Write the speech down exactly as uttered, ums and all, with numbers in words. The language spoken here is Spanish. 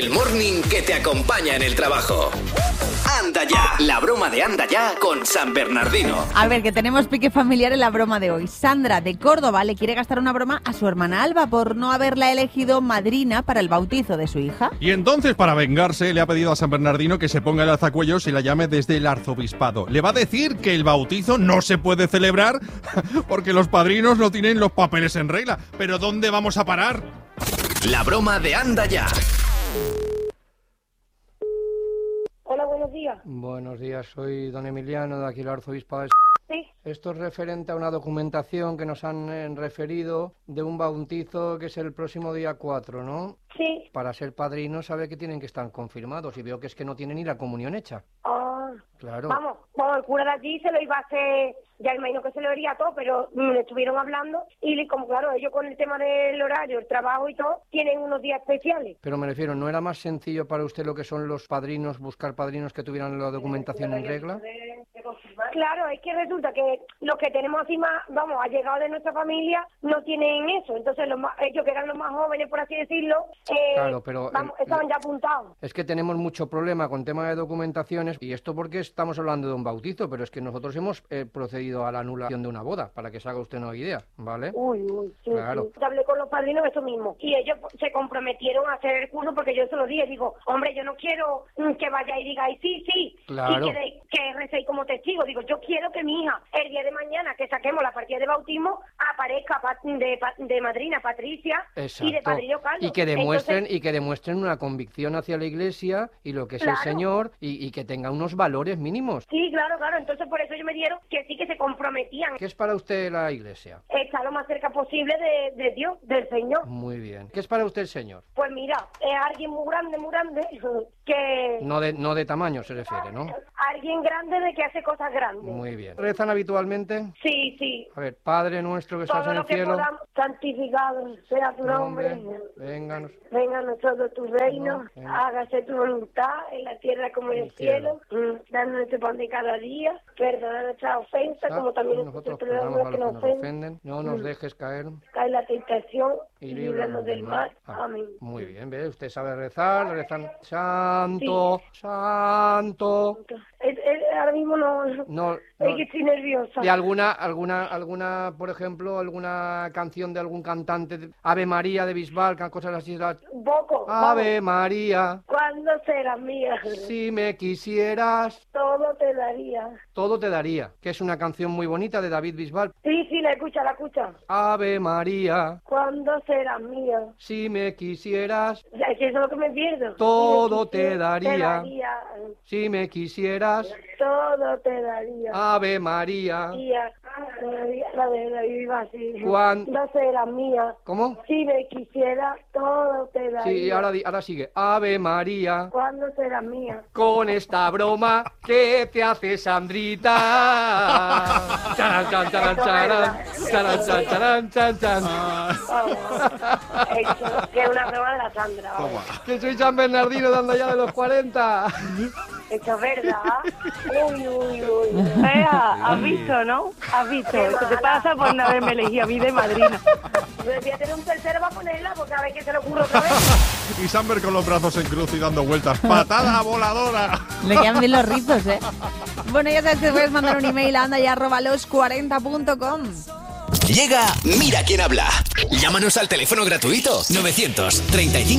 el morning que te acompaña en el trabajo. Anda ya, la broma de Anda ya con San Bernardino. A ver, que tenemos pique familiar en la broma de hoy. Sandra, de Córdoba, le quiere gastar una broma a su hermana Alba por no haberla elegido madrina para el bautizo de su hija. Y entonces, para vengarse, le ha pedido a San Bernardino que se ponga el alzacuellos y la llame desde el arzobispado. Le va a decir que el bautizo no se puede celebrar porque los padrinos no tienen los papeles en regla. ¿Pero dónde vamos a parar? La broma de Anda ya. Hola, buenos días. Buenos días, soy don Emiliano de aquí el arzobispado de... Sí. Esto es referente a una documentación que nos han eh, referido de un bautizo que es el próximo día cuatro, ¿no? Sí. Para ser padrino sabe que tienen que estar confirmados y veo que es que no tienen ni la comunión hecha. Ah, claro. Vamos, bueno, el cura de allí se lo iba a hacer, ya imagino que se lo haría todo, pero mm, le estuvieron hablando y como claro, ellos con el tema del horario, el trabajo y todo, tienen unos días especiales. Pero me refiero, ¿no era más sencillo para usted lo que son los padrinos, buscar padrinos que tuvieran la documentación en regla? Claro, es que resulta que los que tenemos así más, vamos, allegados de nuestra familia, no tienen eso. Entonces los más, ellos que eran los más jóvenes, por así decirlo, eh, claro, pero vamos, el, estaban ya apuntados. Es que tenemos mucho problema con tema de documentaciones, y esto porque estamos hablando de un bautizo, pero es que nosotros hemos eh, procedido a la anulación de una boda, para que se haga usted una idea, ¿vale? Uy, uy, sí, claro. sí. Hablé con los padrinos de eso mismo, y ellos se comprometieron a hacer el curso, porque yo se lo dije, digo, hombre, yo no quiero mm, que vaya y diga, y sí, sí, claro. y que, que recéis como testigo, digo, yo quiero que mi hija, el día de mañana que saquemos la partida de bautismo, aparezca de, de madrina Patricia. Exacto. Y de padrino Carlos. Y que demuestren, Entonces, y que demuestren una convicción hacia la Iglesia y lo que es claro. el Señor, y, y que tenga unos valores mínimos. Sí, claro, claro, entonces por eso ellos me dieron que sí que se comprometían. ¿Qué es para usted la Iglesia? Estar lo más cerca posible de, de Dios, del Señor. Muy bien. ¿Qué es para usted el Señor? Pues mira, es alguien muy grande, muy grande, que... No de, no de tamaño se refiere, ¿no? Alguien grande de que hace cosas grandes. Muy bien. ¿Rezan habitualmente? Sí, sí. A ver, Padre nuestro que estás Todo en el lo que cielo. podamos, santificado sea tu nombre. Venga, venga a nosotros tu reino, no, hágase tu voluntad en la tierra como en el cielo. cielo. Mm, danos nuestro pan de cada día, perdona nuestras ofensas, como también nosotros perdonamos a los que nos ofenden. ofenden. No nos dejes caer. Cae la tentación y líbranos del mal. Amén. Muy bien, ¿ves? Usted sabe rezar, rezan santo, sí. santo. Es, es, ahora mismo no, no, no, es que estoy nerviosa. ¿Y alguna, alguna, alguna, por ejemplo, alguna canción de algún cantante, de Ave María de Bisbal, cosas así? Un poco. Ave vamos. María. ¿Cuándo serás mía? Si me quisieras. Todo te daría. Todo te daría, que es una canción muy bonita de David Bisbal. Sí, sí, la escucha, la escucha. Ave María. ¿Cuándo serás mía? Si me quisieras. Ya, es que eso es lo que me pierdo. Todo si me te, daría. te daría. Si me quisieras. Todo te daría. Ave María. María. La de la viva así. ¿Cuándo serás mía? ¿Cómo? Si me quisiera, todo te daría. Sí, ahora, ahora sigue. Ave María. ¿Cuándo serás mía? Con esta broma que te hace Sandrita. Charan, charan, charan, charan. Charan, charan, charan, charan, charan. Eso, que es una broma de la Sandra. Que soy San Bernardino dando ya de los cuarenta. Eso es verdad. Uy, uy, uy. Vea, has visto, ¿no? Has visto. ¿Qué te pasa por no haberme elegido a mí de madrina? Voy a tener un tercero para ponerla porque a ver qué se le ocurre otra vez. Y Samber con los brazos en cruz y dando vueltas. ¡Patada voladora! Le quedan bien los rizos, ¿eh? Bueno, ya sabes que puedes mandar un email a anda y arroba los cuarenta punto com. Llega Mira quién habla. Llámanos al teléfono gratuito novecientos treinta y cinco